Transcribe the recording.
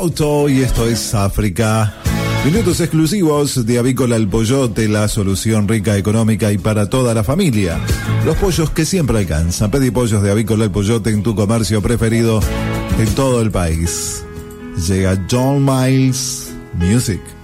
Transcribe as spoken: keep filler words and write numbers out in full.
Auto, y esto es África. Minutos exclusivos de Avícola El Pollote, la solución rica, económica y para toda la familia. Los pollos que siempre alcanzan. Pedí pollos de Avícola El Pollote en tu comercio preferido en todo el país. Llega John Miles Music.